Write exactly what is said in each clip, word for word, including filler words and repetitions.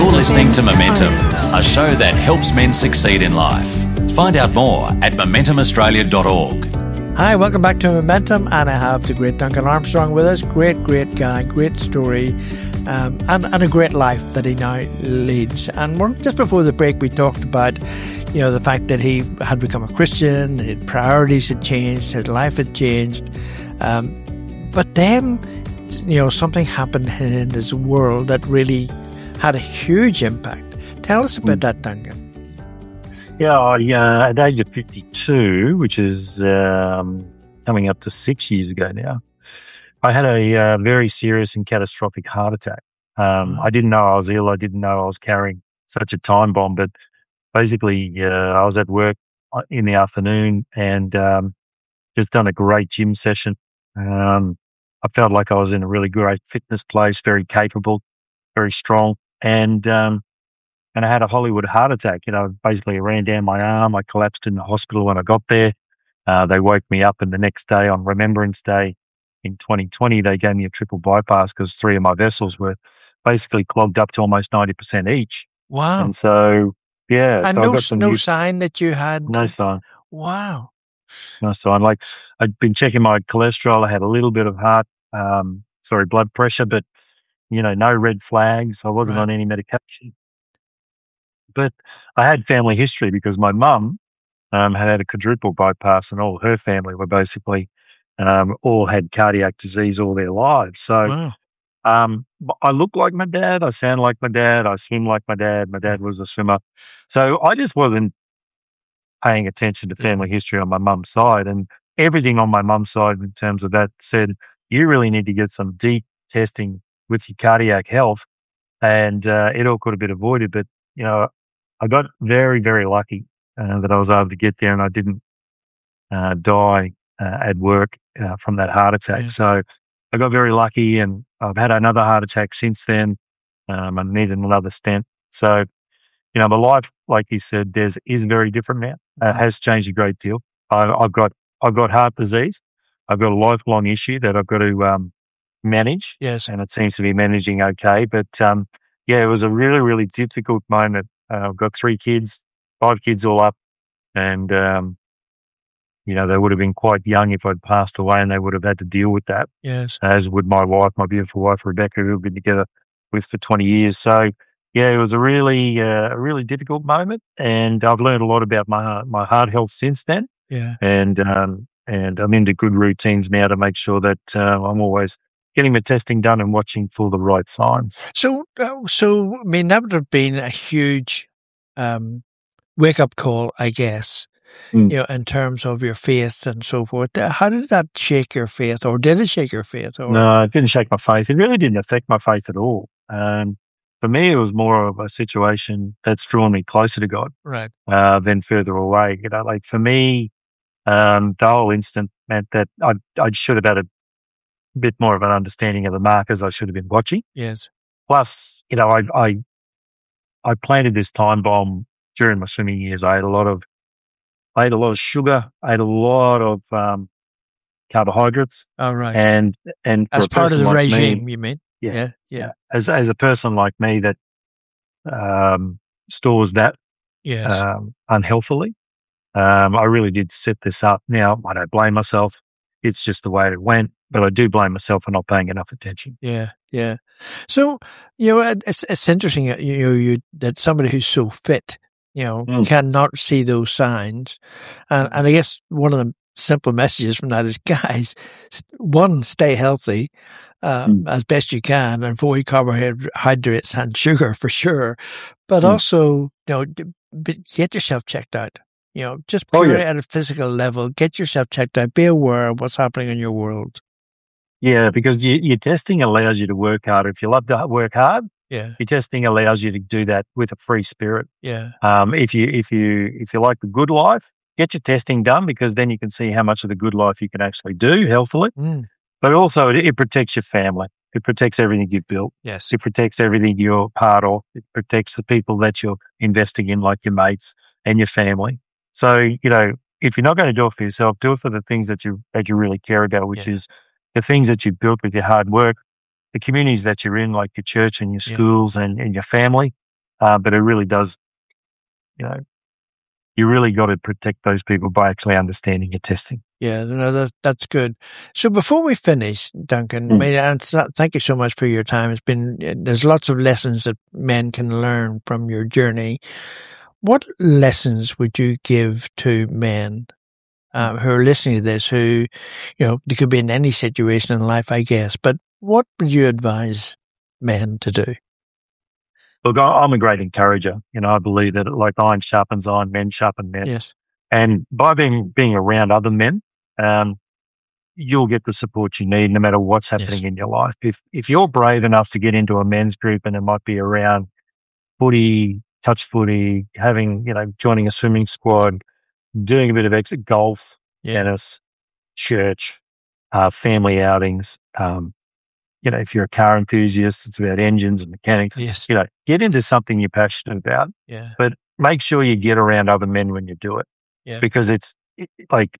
You're listening to Momentum, a show that helps men succeed in life. Find out more at momentum australia dot org. Hi, welcome back to Momentum, and I have the great Duncan Armstrong with us. Great, great guy, great story, um, and, and a great life that he now leads. And we're, just before the break, we talked about, you know, the fact that he had become a Christian, his priorities had changed, his life had changed. Um, but then, you know, something happened in his world that really had a huge impact. Tell us about that, Duncan. Yeah, I, uh, at the age of fifty-two, which is um, coming up to six years ago now, I had a uh, very serious and catastrophic heart attack. Um, I didn't know I was ill. I didn't know I was carrying such a time bomb. But basically, uh, I was at work in the afternoon and um, just done a great gym session. Um, I felt like I was in a really great fitness place, very capable, very strong. And um, and I had a Hollywood heart attack. You know, basically I ran down my arm. I collapsed in the hospital when I got there. Uh, they woke me up, and the next day on Remembrance Day in twenty twenty, they gave me a triple bypass because three of my vessels were basically clogged up to almost ninety percent each. Wow. And so, yeah. And so no, I got some no new, sign that you had? No sign. Wow. No sign. Like, I'd been checking my cholesterol. I had a little bit of heart, um, sorry, blood pressure, but, you know, no red flags. I wasn't Right. on any medication. But I had family history because my mum um, had had a quadruple bypass, and all her family were basically um, all had cardiac disease all their lives. So Wow. um, I look like my dad. I sound like my dad. I swim like my dad. My dad was a swimmer. So I just wasn't paying attention to family history on my mum's side. And everything on my mum's side in terms of that said, you really need to get some deep testing with your cardiac health. And uh, it all could have been avoided. But, you know, I got very, very lucky uh, that I was able to get there and I didn't uh, die uh, at work uh, from that heart attack. Yeah. So I got very lucky, and I've had another heart attack since then. Um, I needed another stent. So, you know, my life, like you said, Des, is very different now. Uh, has changed a great deal. I, I've got I've got heart disease. I've got a lifelong issue that I've got to um, manage. Yes. And it seems to be managing okay. But um, yeah, it was a really, really difficult moment. Uh, I've got three kids, five kids all up, and um, you know, they would have been quite young if I'd passed away, and they would have had to deal with that. Yes. As would my wife, my beautiful wife Rebecca, who we've been together with for twenty years. So yeah, it was a really, uh, a really difficult moment, and I've learned a lot about my my heart health since then. Yeah. And um, and I'm into good routines now to make sure that uh, I'm always getting the testing done and watching for the right signs. So, uh, so I mean, that would have been a huge um, wake-up call, I guess, Mm. you know, in terms of your faith and so forth. Uh, How did that shake your faith, or did it shake your faith? Or? No, it didn't shake my faith. It really didn't affect my faith at all. Um, for me, it was more of a situation that's drawn me closer to God Right. uh, than further away. You know, like for me, um, the whole instant meant that I I should have had a bit more of an understanding of the markers I should have been watching. Yes. Plus, you know, I I I planted this time bomb during my swimming years. I ate a lot of I ate a lot of sugar. I ate a lot of um, carbohydrates, All right. and and for As a part of person the like regime, me, you mean? yeah, Yeah. Yeah. as as a person like me that um, stores that Yes. um, unhealthily, um, I really did set this up. Now I don't blame myself; it's just the way it went. But I do blame myself for not paying enough attention. Yeah, yeah. So, you know, it- it's it's interesting that you know you that somebody who's so fit, you know, Mm. cannot see those signs, and and I guess one of the simple messages from that is, guys, s- one, stay healthy um, Mm. as best you can, and avoid carbohydrates and sugar for sure, but Mm. also, you know, d- but get yourself checked out. You know, just Oh, purely yeah. at a physical level, get yourself checked out. Be aware of what's happening in your world. Yeah, because you, your testing allows you to work harder. If you love to work hard, Yeah, your testing allows you to do that with a free spirit. yeah, Um, if you if you if you like the good life, get your testing done, because then you can see how much of the good life you can actually do healthily. mm, But also, it, it protects your family. It protects everything you've built. yes, It protects everything you're part of. It protects the people that you're investing in, like your mates and your family. So, you know, if you're not going to do it for yourself, do it for the things that you that you really care about, which Yeah. is the things that you've built with your hard work, the communities that you're in, like your church and your Yeah. schools and, and your family. Uh, but it really does, you know, you really got to protect those people by actually understanding your testing. Yeah, no, that, that's good. So before we finish, Duncan, Mm. may I, thank you so much for your time. It's been, there's lots of lessons that men can learn from your journey. What lessons would you give to men um, who are listening to this, who, you know, they could be in any situation in life, I guess, but what would you advise men to do? Look, I- I'm a great encourager. You know, I believe that like iron sharpens iron, men sharpen men. Yes. And by being being around other men, um, you'll get the support you need no matter what's happening Yes. in your life. If if you're brave enough to get into a men's group and it might be around footy, touch footy, having, you know, joining a swimming squad, doing a bit of exit golf, Yeah. tennis, church, uh, family outings, um, you know, if you're a car enthusiast, it's about engines and mechanics. Yes. You know, get into something you're passionate about, Yeah. but make sure you get around other men when you do it. Yeah. Because it's it, like,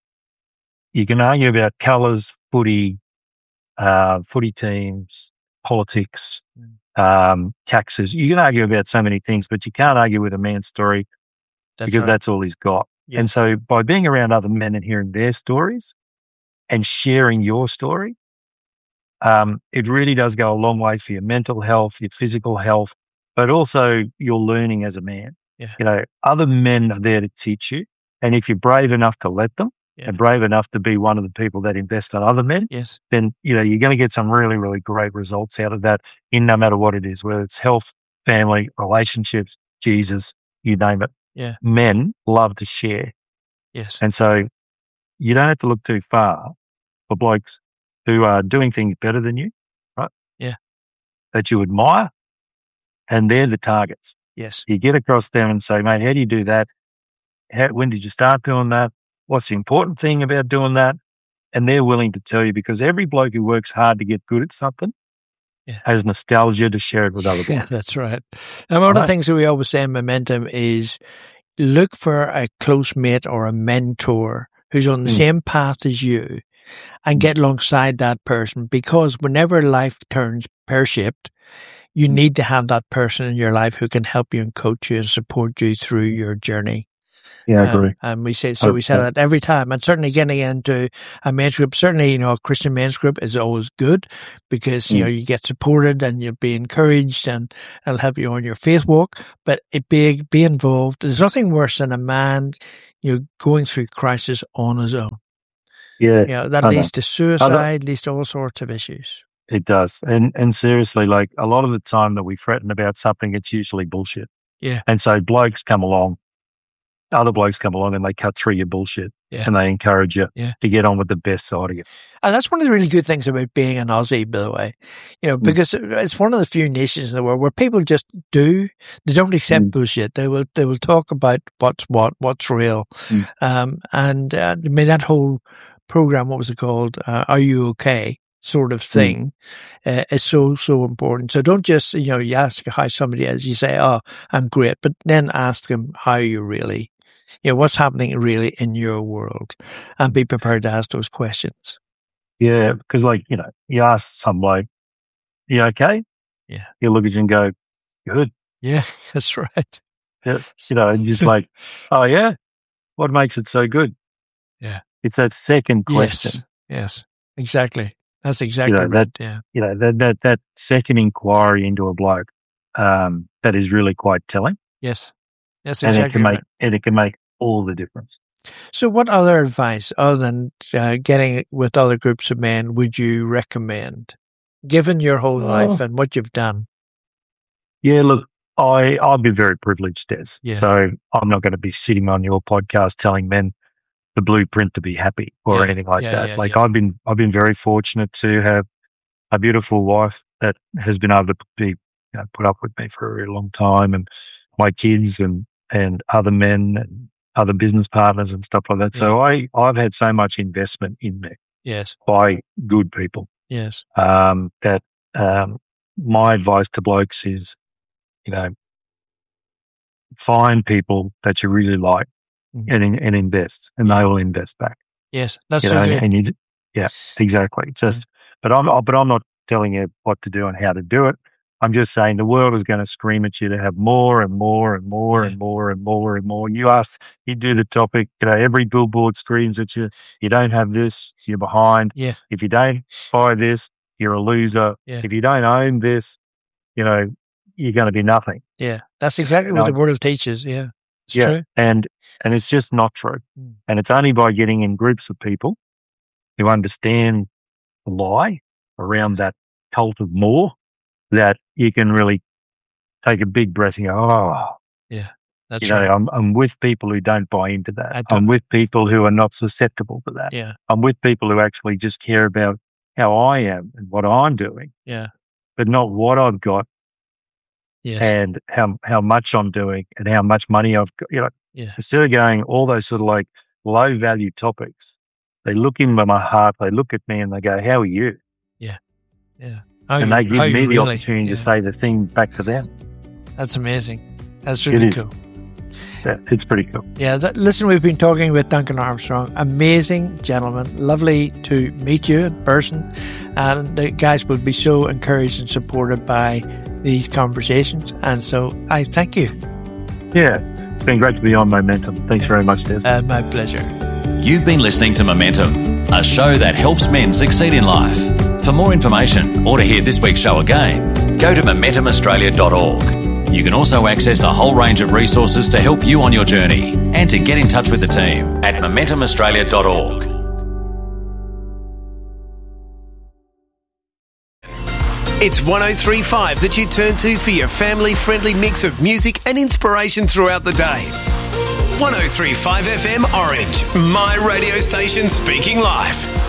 you can argue about colours, footy, uh, footy teams, politics, Mm. um, taxes. You can argue about so many things, but you can't argue with a man's story That's because right. that's all he's got. Yeah. And so by being around other men and hearing their stories and sharing your story, um, it really does go a long way for your mental health, your physical health, but also your learning as a man. Yeah. You know, other men are there to teach you. And if you're brave enough to let them Yeah. and brave enough to be one of the people that invest in other men, Yes. then, you know, you're going to get some really, really great results out of that in no matter what it is, whether it's health, family, relationships, Jesus, you name it. Yeah. Men love to share. Yes. And so you don't have to look too far for blokes who are doing things better than you, right? Yeah. That you admire, and they're the targets. Yes. You get across them and say, mate, how do you do that? How, when did you start doing that? What's the important thing about doing that? And they're willing to tell you, because every bloke who works hard to get good at something Yeah. has nostalgia to share it with other Yeah, blokes. that's right. And one of the Right. things that we always say in Momentum is look for a close mate or a mentor who's on the Mm. same path as you and get alongside that person, because whenever life turns pear-shaped, you need to have that person in your life who can help you and coach you and support you through your journey. Yeah, I Um, agree. and we say, so we say that every time, and certainly getting into a men's group, certainly, you know, a Christian men's group is always good because, you Mm. know, you get supported and you'll be encouraged and it'll help you on your faith walk, but it be, be involved. There's nothing worse than a man, you know, going through crisis on his own. Yeah, You know, that I know. leads to suicide, leads to all sorts of issues. It does. And and seriously, like a lot of the time that we threaten about something, it's usually bullshit. Yeah. And so blokes come along, other blokes come along and they cut through your bullshit Yeah. and they encourage you Yeah. to get on with the best side of you. And that's one of the really good things about being an Aussie, by the way, you know, Mm. because it's one of the few nations in the world where people just do, they don't accept Mm. bullshit. They will, they will talk about what's what, what's real. Mm. Um, and, uh, I mean, that whole program, what was it called? Uh, Are You Okay? Sort of thing, mm. uh, is so, so important. So don't just, you know, you ask how somebody is, you say, oh, I'm great, but then ask them how you really, you know, what's happening really in your world, and be prepared to ask those questions. Yeah, because like, you know, you ask some bloke, you okay? Yeah. You look at you and go, good. Yeah, that's right. Yeah. You know, and just like, oh yeah, what makes it so good? Yeah. It's that second question. Yes, yes, exactly. That's exactly you know, right. that, Yeah. You know, that, that, that second inquiry into a bloke, um, that is really quite telling. Yes. That's and exactly it can make, right. and it can make all the difference. So what other advice other than uh, getting with other groups of men would you recommend, given your whole Oh. life and what you've done? Yeah, look, I, I've been very privileged, Des. Yeah. So I'm not going to be sitting on your podcast telling men the blueprint to be happy or Yeah, anything like yeah, that. yeah, like yeah. I've been, I've been very fortunate to have a beautiful wife that has been able to be, you know, put up with me for a very long time, and my kids and, and other men and other business partners and stuff like that. So I, I've had so much investment in me Yes, by good people. yes, Um, that, um, my advice to blokes is, you know, find people that you really like Mhm. and, and invest, and Yeah. they will invest back. yes. That's You so know, good. and you, yeah, exactly. Just, but I'm, but I'm not telling you what to do and how to do it. I'm just saying the world is going to scream at you to have more and more and more Yeah. and more and more and more. You ask, you do the topic, you know, every billboard screams at you. You don't have this, you're behind. Yeah. If you don't buy this, you're a loser. Yeah. If you don't own this, you know, you're going to be nothing. Yeah. That's exactly You what know? the world teaches. Yeah. It's Yeah. true. And, and it's just not true. Mm. And it's only by getting in groups of people who understand the lie around that cult of more that you can really take a big breath and go, oh, That's you know, right. I'm, I'm with people who don't buy into I that. don't- I'm with people who are not susceptible to that. Yeah. I'm with people who actually just care about how I am and what I'm doing, Yeah. but not what I've got Yes. and how how much I'm doing and how much money I've got. You know, Yeah. instead of going all those sort of like low value topics, they look into my heart, they look at me and they go, how are you? Yeah. How And you- they give how me you the really- opportunity yeah. to say the thing back to them. That's amazing. That's really is. cool. Yeah, it's pretty cool. Yeah, that, listen, we've been talking with Duncan Armstrong. Amazing gentleman. Lovely to meet you in person. And the guys will be so encouraged and supported by these conversations. And so I thank you. Yeah, it's been great to be on Momentum. Thanks very much, Des. Uh, my pleasure. You've been listening to Momentum, a show that helps men succeed in life. For more information or to hear this week's show again, go to momentum australia dot org. You can also access a whole range of resources to help you on your journey and to get in touch with the team at momentum australia dot org. It's one oh three point five that you turn to for your family-friendly mix of music and inspiration throughout the day. one oh three point five F M Orange, my radio station speaking life.